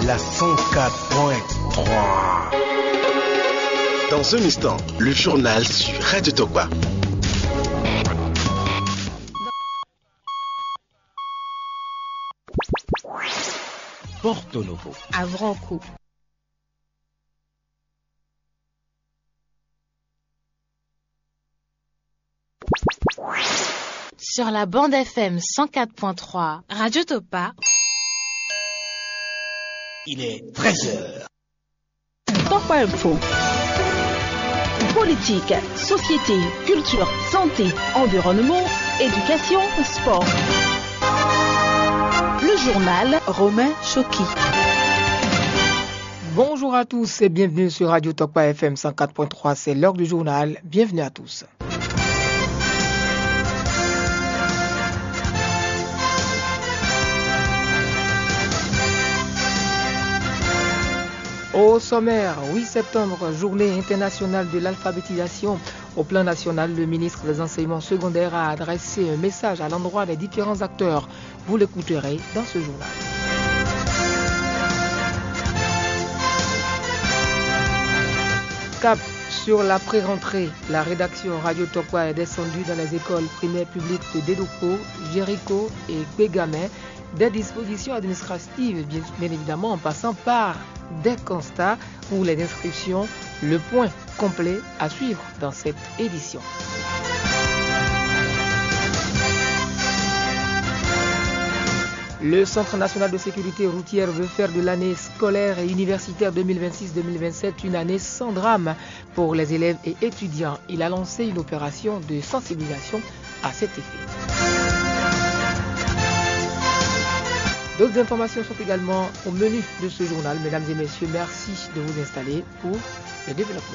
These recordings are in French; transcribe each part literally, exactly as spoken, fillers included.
la cent quatre point trois. Dans un instant, le journal sur Radio Tokwa. Porto Novo, Avrancourt. Sur la bande F M cent quatre point trois, Radio Topa. Il est treize heures. Topa Info. Politique, société, culture, santé, environnement, éducation, sport. Le journal Romain Choki. Bonjour à tous et bienvenue sur Radio Topa F M cent quatre point trois, c'est l'heure du journal. Bienvenue à tous. Au sommaire, huit septembre, journée internationale de l'alphabétisation. Au plan national, le ministre des Enseignements secondaires a adressé un message à l'endroit des différents acteurs. Vous l'écouterez dans ce journal. Cap sur la pré-rentrée, la rédaction Radio Tokwa est descendue dans les écoles primaires publiques de Dédoko, Jéricho et Pégamé. Des dispositions administratives, bien, bien évidemment, en passant par des constats pour les inscriptions. Le point complet à suivre dans cette édition. Le Centre national de sécurité routière veut faire de l'année scolaire et universitaire deux mille vingt-six deux mille vingt-sept une année sans drame pour les élèves et étudiants. Il a lancé une opération de sensibilisation à cet effet. D'autres informations sont également au menu de ce journal. Mesdames et messieurs, merci de vous installer pour le développement.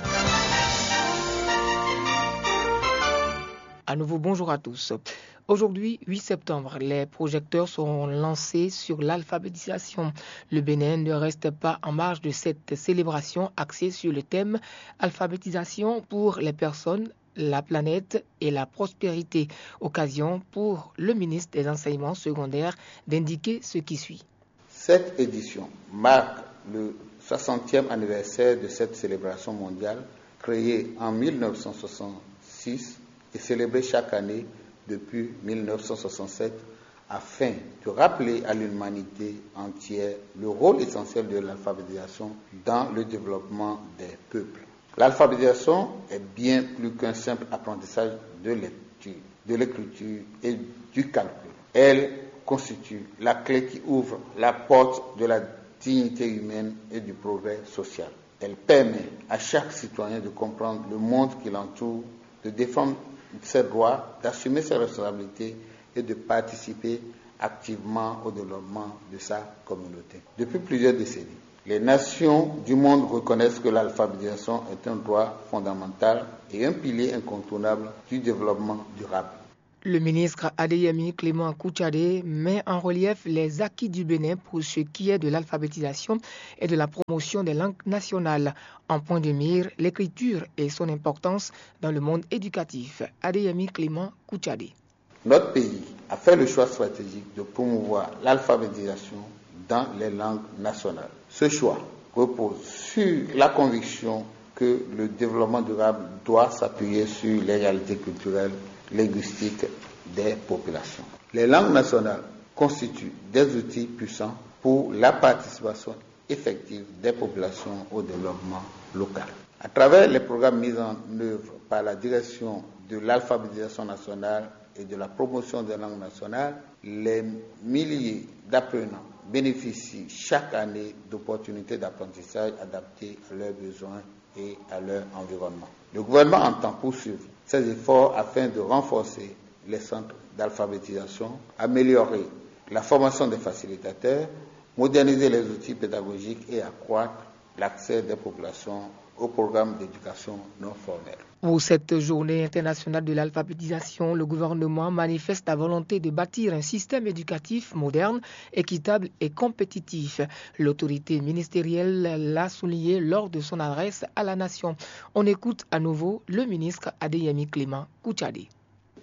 À nouveau, bonjour à tous. Aujourd'hui, huit septembre, les projecteurs seront lancés sur l'alphabétisation. Le Bénin ne reste pas en marge de cette célébration axée sur le thème alphabétisation pour les personnes, la planète et la prospérité. Occasion pour le ministre des Enseignements secondaires d'indiquer ce qui suit. Cette édition marque le soixantième anniversaire de cette célébration mondiale créée en mille neuf cent soixante-six et célébrée chaque année depuis mille neuf cent soixante-sept afin de rappeler à l'humanité entière le rôle essentiel de l'alphabétisation dans le développement des peuples. L'alphabétisation est bien plus qu'un simple apprentissage de lecture, de l'écriture et du calcul. Elle constitue la clé qui ouvre la porte de la dignité humaine et du progrès social. Elle permet à chaque citoyen de comprendre le monde qui l'entoure, de défendre ses droits, d'assumer ses responsabilités et de participer activement au développement de sa communauté. Depuis plusieurs décennies, les nations du monde reconnaissent que l'alphabétisation est un droit fondamental et un pilier incontournable du développement durable. Le ministre Adeyemi Clément Kouchadé met en relief les acquis du Bénin pour ce qui est de l'alphabétisation et de la promotion des langues nationales. En point de mire, l'écriture et son importance dans le monde éducatif. Adeyemi Clément Kouchadé. Notre pays a fait le choix stratégique de promouvoir l'alphabétisation dans les langues nationales. Ce choix repose sur la conviction que le développement durable doit s'appuyer sur les réalités culturelles, linguistiques des populations. Les langues nationales constituent des outils puissants pour la participation effective des populations au développement local. À travers les programmes mis en œuvre par la direction de l'alphabétisation nationale et de la promotion des langues nationales, les milliers d'apprenants bénéficient chaque année d'opportunités d'apprentissage adaptées à leurs besoins et à leur environnement. Le gouvernement entend poursuivre ces efforts afin de renforcer les centres d'alphabétisation, améliorer la formation des facilitateurs, moderniser les outils pédagogiques et accroître l'accès des populations aux programmes d'éducation non formelle. Pour cette journée internationale de l'alphabétisation, le gouvernement manifeste la volonté de bâtir un système éducatif moderne, équitable et compétitif. L'autorité ministérielle l'a souligné lors de son adresse à la nation. On écoute à nouveau le ministre Adeyemi Clément Kouchadé.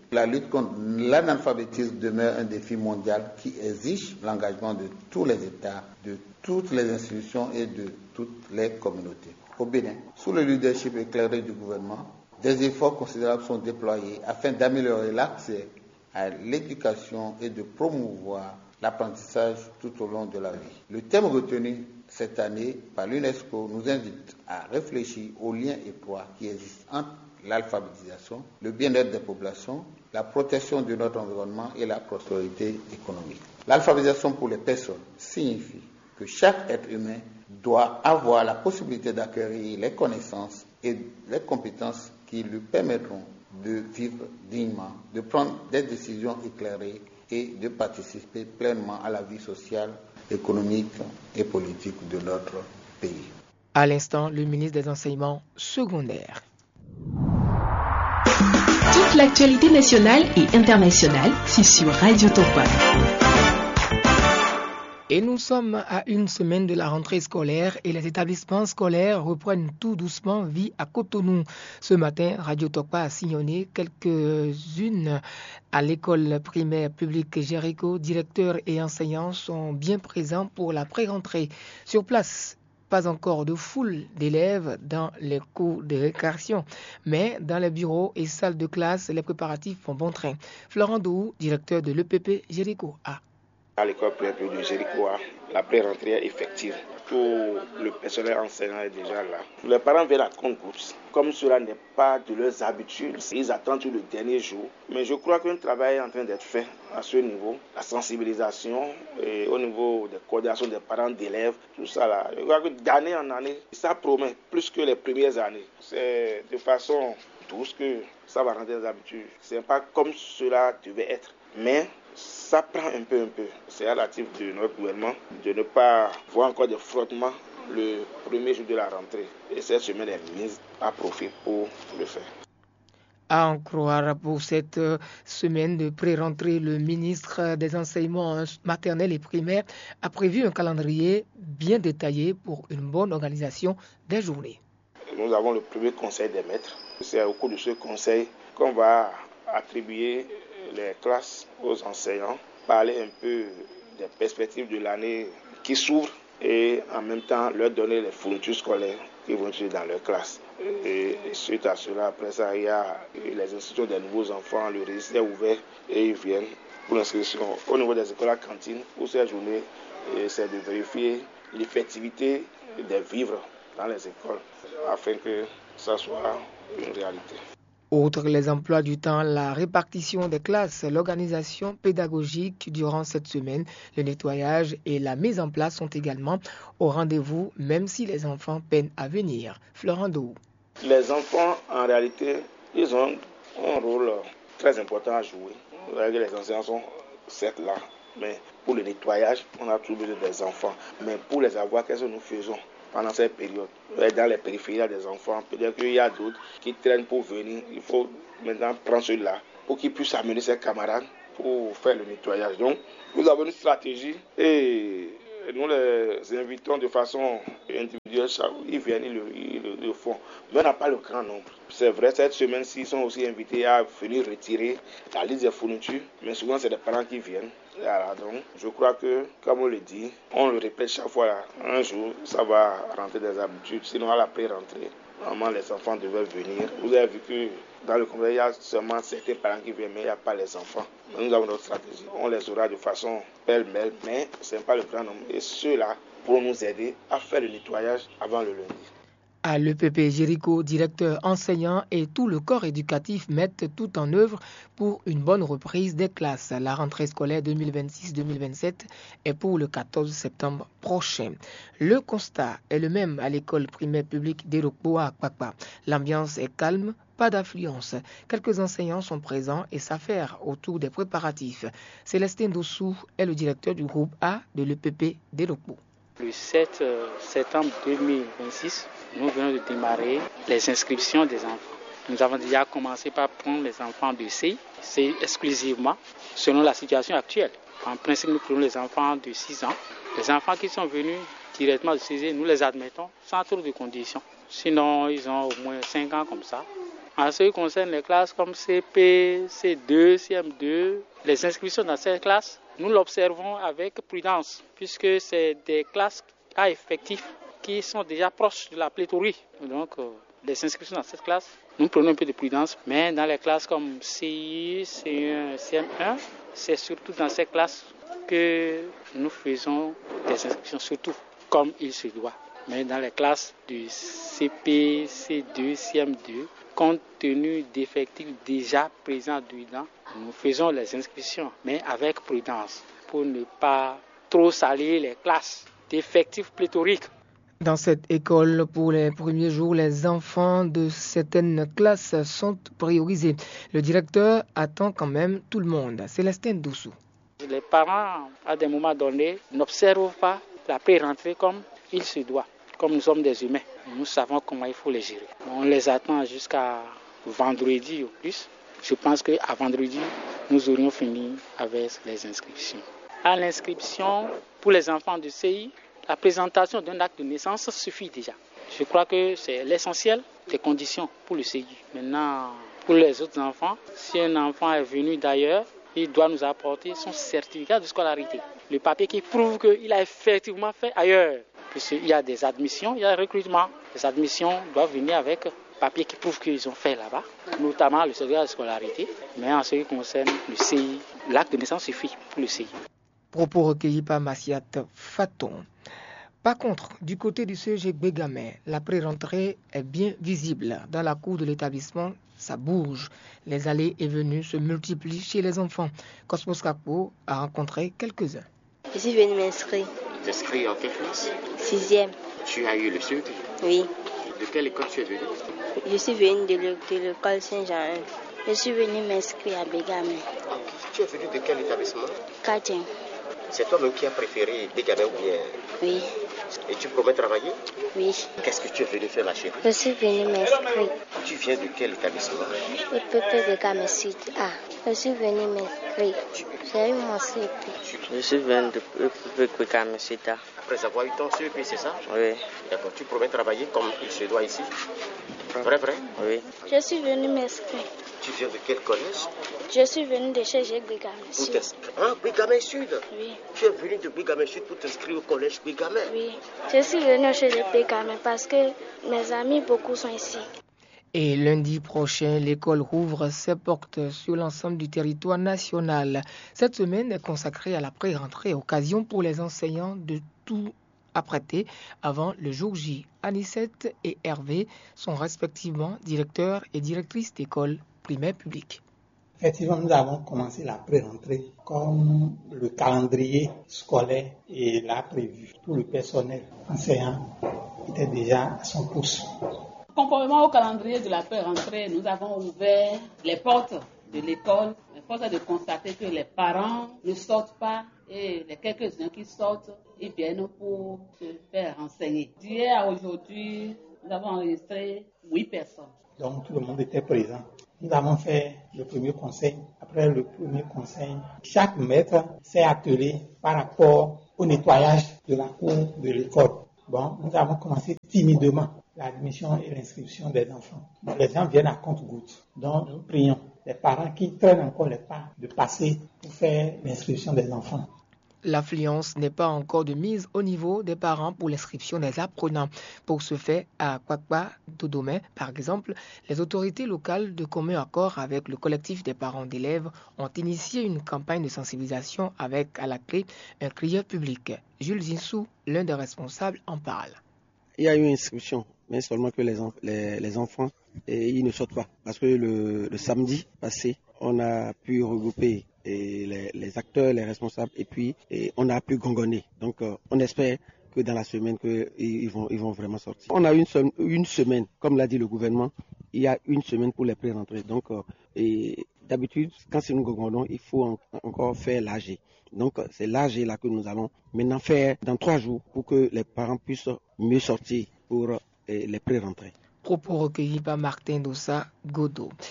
La lutte contre l'analphabétisme demeure un défi mondial qui exige l'engagement de tous les États, de toutes les institutions et de toutes les communautés. Au Bénin, sous le leadership éclairé du gouvernement, des efforts considérables sont déployés afin d'améliorer l'accès à l'éducation et de promouvoir l'apprentissage tout au long de la vie. Le thème retenu cette année par l'UNESCO nous invite à réfléchir aux liens étroits qui existent entre l'alphabétisation, le bien-être des populations, la protection de notre environnement et la prospérité économique. L'alphabétisation pour les personnes signifie que chaque être humain doit avoir la possibilité d'acquérir les connaissances et les compétences qui lui permettront de vivre dignement, de prendre des décisions éclairées et de participer pleinement à la vie sociale, économique et politique de notre pays. À l'instant, le ministre des Enseignements secondaires. Toute l'actualité nationale et internationale, c'est sur Radio Topa. Et nous sommes à une semaine de la rentrée scolaire et les établissements scolaires reprennent tout doucement vie à Cotonou. Ce matin, Radio Topa a sillonné quelques-unes à l'école primaire publique Jéricho. Directeurs et enseignants sont bien présents pour la pré-rentrée. Sur place, pas encore de foule d'élèves dans les cours de récréation, mais dans les bureaux et salles de classe, les préparatifs font bon train. Florent Dou, directeur de l'E P P Jéricho A. À l'école primaire de Jéricho, la pré-rentrée est effective. Tout le personnel enseignant est déjà là. Les parents viennent à compte-gouttes. Comme cela n'est pas de leurs habitudes, ils attendent le dernier jour. Mais je crois qu'un travail est en train d'être fait à ce niveau. La sensibilisation et au niveau des coordinations des parents d'élèves, tout ça là. Je crois que d'année en année, ça promet plus que les premières années. C'est de façon douce que ça va rentrer dans les habitudes. Ce n'est pas comme cela devait être. Mais ça prend un peu, un peu. C'est relatif de notre gouvernement de ne pas voir encore de frottements le premier jour de la rentrée. Et cette semaine est mise à profit pour le faire. À en croire pour cette semaine de pré-rentrée, le ministre des Enseignements maternels et primaires a prévu un calendrier bien détaillé pour une bonne organisation des journées. Nous avons le premier conseil des maîtres. C'est au cours de ce conseil qu'on va attribuer les classes aux enseignants, parler un peu des perspectives de l'année qui s'ouvre et en même temps leur donner les fournitures scolaires qui vont utiliser dans leur classe. Et suite à cela, après ça, il y a les institutions des nouveaux enfants, le registre est ouvert et ils viennent pour l'inscription au niveau des écoles à cantine. Pour cette journée, c'est de vérifier l'effectivité des vivres dans les écoles afin que ça soit une réalité. Outre les emplois du temps, la répartition des classes, l'organisation pédagogique durant cette semaine, le nettoyage et la mise en place sont également au rendez-vous, même si les enfants peinent à venir. Florent Dou. Les enfants, en réalité, ils ont un rôle très important à jouer. Les enseignants sont certes là, mais pour le nettoyage, on a toujours besoin des enfants. Mais pour les avoir, qu'est-ce que nous faisons pendant cette période? Dans les périphéries, il y a des enfants, peut-être qu'il y a d'autres qui traînent pour venir. Il faut maintenant prendre ceux-là pour qu'ils puissent amener ses camarades pour faire le nettoyage. Donc, nous avons une stratégie et nous les invitons de façon individuelle. Ils viennent, ils le, ils le, le font. Mais on n'a pas le grand nombre. C'est vrai, cette semaine-ci, ils sont aussi invités à venir retirer la liste des fournitures. Mais souvent, c'est des parents qui viennent. Voilà, donc, je crois que, comme on le dit, on le répète chaque fois, là, un jour, ça va rentrer des habitudes. Sinon, à la pré-rentrée, normalement, les enfants devaient venir. Vous avez vu que dans le congrès, il y a seulement certains parents qui viennent, mais il n'y a pas les enfants. Mais nous avons notre stratégie. On les aura de façon pêle-mêle, mais ce n'est pas le grand nombre. Et ceux-là pourront nous aider à faire le nettoyage avant le lundi. À l'E P P Jéricho, directeur enseignant et tout le corps éducatif mettent tout en œuvre pour une bonne reprise des classes. La rentrée scolaire deux mille vingt-six deux mille vingt-sept est pour le quatorze septembre prochain. Le constat est le même à l'école primaire publique d'Elokpo à Akpakpa. L'ambiance est calme, pas d'affluence. Quelques enseignants sont présents et s'affairent autour des préparatifs. Célestin Dossou est le directeur du groupe A de l'E P P d'Elokpo. Le sept septembre deux mille vingt-six, nous venons de démarrer les inscriptions des enfants. Nous avons déjà commencé par prendre les enfants de C, C exclusivement, selon la situation actuelle. En principe, nous prenons les enfants de six ans. Les enfants qui sont venus directement de C, nous les admettons sans trop de conditions. Sinon, ils ont au moins cinq ans comme ça. En ce qui concerne les classes comme C P, C deux, C M deux, les inscriptions dans ces classes, nous l'observons avec prudence, puisque c'est des classes à effectifs qui sont déjà proches de la pléthorie. Donc, euh, les inscriptions dans cette classe, nous prenons un peu de prudence, mais dans les classes comme C I, C un, C M un, c'est surtout dans ces classes que nous faisons des inscriptions, surtout comme il se doit. Mais dans les classes du C P, C deux, C M deux, compte tenu d'effectifs déjà présents dedans, nous faisons les inscriptions, mais avec prudence, pour ne pas trop salir les classes d'effectifs pléthoriques. Dans cette école, pour les premiers jours, les enfants de certaines classes sont priorisés. Le directeur attend quand même tout le monde. Célestin Doussou. Les parents, à des moments donnés, n'observent pas la pré-rentrée comme il se doit. Comme nous sommes des humains, nous savons comment il faut les gérer. On les attend jusqu'à vendredi au plus. Je pense qu'à vendredi, nous aurions fini avec les inscriptions. À l'inscription, pour les enfants du C I, la présentation d'un acte de naissance suffit déjà. Je crois que c'est l'essentiel des conditions pour le C I. Maintenant, pour les autres enfants, si un enfant est venu d'ailleurs, il doit nous apporter son certificat de scolarité. Le papier qui prouve qu'il a effectivement fait ailleurs. Puisqu'il y a des admissions, il y a un recrutement. Les admissions doivent venir avec papier qui prouve qu'ils ont fait là-bas, notamment le certificat de scolarité. Mais en ce qui concerne le C I, l'acte de naissance suffit pour le C I. Propos recueillis par Massiat Faton. Par contre, du côté du C E G Bégamé, la pré-rentrée est bien visible. Dans la cour de l'établissement, ça bouge. Les allées et venues se multiplient chez les enfants. Cosmos Capo a rencontré quelques-uns. Je suis venue m'inscrire. T'inscris en quelle classe? Sixième. Tu as eu le sucre? Oui. De quelle école tu es venue? Je suis venue de l'école Saint-Jean. Je suis venue m'inscrire à Bégamé. Tu es venue de quel établissement? Quatrième. C'est toi-même qui as préféré Bégamé ou bien? Oui. Et tu promets travailler? Oui. Qu'est-ce que tu es venu faire là chez? Je suis venue m'inscrire. Tu viens de quel établissement? Le P P Bégamé Sud A. Je suis venue m'inscrire. J'ai eu mon C P. Je suis venu de P P Bégamé Sud A. Après avoir eu ton C E P, c'est ça? Oui. D'accord. Tu promets travailler comme il se doit ici? Vrai, vrai? Oui. Je suis venue m'inscrire. Tu viens de quel collège? Je suis venue de chez Bégamé Sud. Ah, Bégamé Sud? Oui. Tu es venu de Bégamé Sud pour t'inscrire au collège Bégamé? Oui. Je suis venue chez Bégamé parce que mes amis, beaucoup sont ici. Et lundi prochain, l'école rouvre ses portes sur l'ensemble du territoire national. Cette semaine est consacrée à la pré-rentrée, occasion pour les enseignants de tout apprêter avant le jour J. Anicette et Hervé sont respectivement directeurs et directrices d'école primaire publique. Effectivement, nous avons commencé la pré-rentrée comme le calendrier scolaire et l'a prévu. Tout le personnel enseignant était déjà à son poste. Conformément au calendrier de la pré-rentrée, nous avons ouvert les portes de l'école. Il faut de constater que les parents ne sortent pas et les quelques-uns qui sortent, ils viennent pour se faire renseigner. D'hier à aujourd'hui, nous avons enregistré huit personnes. Donc tout le monde était présent. Nous avons fait le premier conseil. Après le premier conseil, chaque maître s'est attelé par rapport au nettoyage de la cour de l'école. Bon, nous avons commencé timidement l'admission et l'inscription des enfants. Donc, les gens viennent à compte-gouttes. Donc nous prions les parents qui traînent encore les pas de passer pour faire l'inscription des enfants. L'affluence n'est pas encore de mise au niveau des parents pour l'inscription des apprenants. Pour ce faire, à Kwakwa, Dodomé, par exemple, les autorités locales, de commun accord avec le collectif des parents d'élèves, ont initié une campagne de sensibilisation avec, à la clé, un crieur public. Jules Zinsou, l'un des responsables, en parle. Il y a eu une inscription, mais seulement que les, en, les, les enfants, et ils ne sortent pas. Parce que le, le samedi passé, on a pu regrouper et les, les acteurs, les responsables, et puis et on a pu gongonner. Donc euh, on espère que dans la semaine, que, ils, vont, ils vont vraiment sortir. On a une, seule, une semaine, comme l'a dit le gouvernement, il y a une semaine pour les pré-rentrées. Donc euh, et d'habitude, quand c'est nous gongonnons, il faut en, encore faire l'A G. Donc c'est l'A G là que nous allons maintenant faire dans trois jours pour que les parents puissent mieux sortir pour euh, les pré-rentrées. Propos recueillis par Martin Dossa Godot.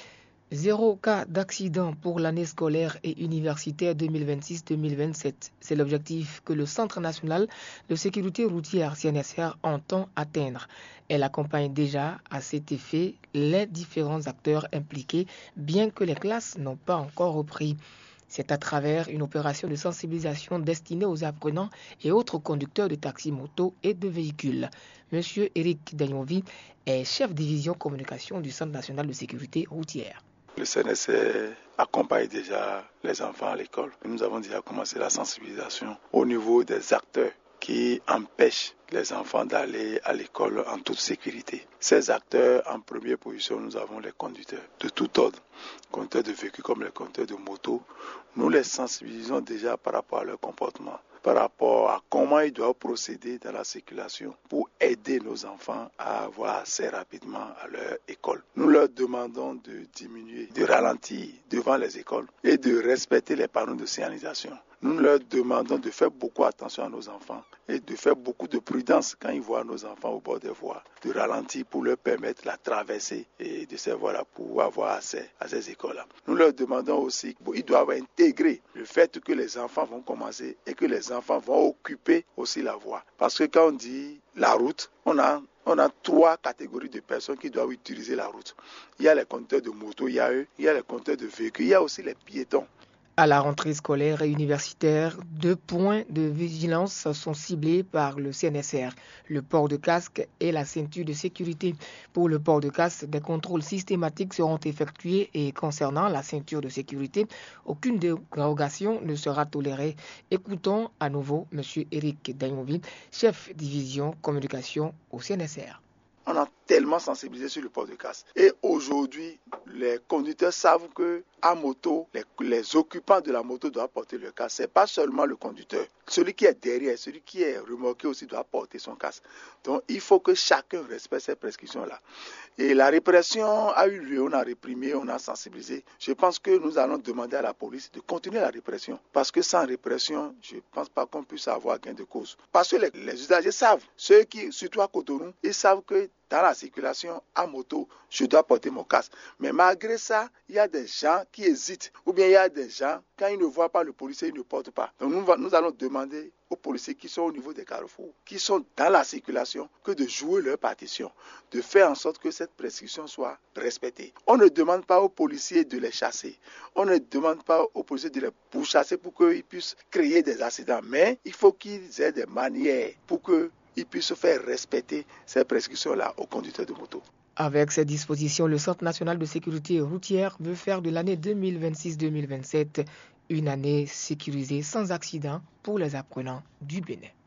Zéro cas d'accident pour l'année scolaire et universitaire deux mille vingt-six deux mille vingt-sept. C'est l'objectif que le Centre national de sécurité routière C N S R entend atteindre. Elle accompagne déjà à cet effet les différents acteurs impliqués, bien que les classes n'ont pas encore repris. C'est à travers une opération de sensibilisation destinée aux apprenants et autres conducteurs de taxi-moto et de véhicules. Monsieur Eric Dagnovi est chef division communication du Centre national de sécurité routière. Le C N S R accompagne déjà les enfants à l'école. Nous avons déjà commencé la sensibilisation au niveau des acteurs qui empêchent les enfants d'aller à l'école en toute sécurité. Ces acteurs, en première position, nous avons les conducteurs de tout ordre, conducteurs de véhicules comme les conducteurs de moto. Nous les sensibilisons déjà par rapport à leur comportement, par rapport à comment ils doivent procéder dans la circulation pour aider nos enfants à avoir accès rapidement à leur école. Nous leur demandons de diminuer, de ralentir devant les écoles et de respecter les panneaux de signalisation. Nous leur demandons de faire beaucoup attention à nos enfants et de faire beaucoup de prudence quand ils voient nos enfants au bord des voies, de ralentir pour leur permettre la traversée et de ces voies-là pour avoir accès à ces écoles-là. Nous leur demandons aussi qu'ils doivent intégrer le fait que les enfants vont commencer et que les enfants vont occuper aussi la voie. Parce que quand on dit la route, on a On a trois catégories de personnes qui doivent utiliser la route. Il y a les conducteurs de moto, il y a eux, il y a les conducteurs de véhicules, il y a aussi les piétons. À la rentrée scolaire et universitaire, deux points de vigilance sont ciblés par le C N S R, le port de casque et la ceinture de sécurité. Pour le port de casque, des contrôles systématiques seront effectués et concernant la ceinture de sécurité, aucune dérogation ne sera tolérée. Écoutons à nouveau M. Eric Dagnovi, chef division communication au C N S R. On a tellement sensibilisé sur le port de casque. Et aujourd'hui, les conducteurs savent que à moto, les, les occupants de la moto doivent porter le casque. Ce n'est pas seulement le conducteur. Celui qui est derrière, celui qui est remorqué aussi doit porter son casque. Donc, il faut que chacun respecte ces prescriptions-là. Et la répression a eu lieu, on a réprimé, on a sensibilisé. Je pense que nous allons demander à la police de continuer la répression. Parce que sans répression, je ne pense pas qu'on puisse avoir gain de cause. Parce que les, les usagers savent, ceux qui, surtout à Cotonou, ils savent que dans la circulation à moto, je dois porter mon casque. Mais malgré ça, il y a des gens qui hésitent. Ou bien il y a des gens, quand ils ne voient pas le policier, ils ne portent pas. Donc nous, nous allons demander aux policiers qui sont au niveau des carrefours, qui sont dans la circulation, que de jouer leur partition, de faire en sorte que cette prescription soit respectée. On ne demande pas aux policiers de les chasser. On ne demande pas aux policiers de les pourchasser pour qu'ils puissent créer des accidents. Mais il faut qu'ils aient des manières pour que ils puissent faire respecter ces prescriptions-là aux conducteurs de moto. Avec ces dispositions, le Centre national de sécurité routière veut faire de l'année deux mille vingt-six deux mille vingt-sept une année sécurisée sans accident pour les apprenants du Bénin.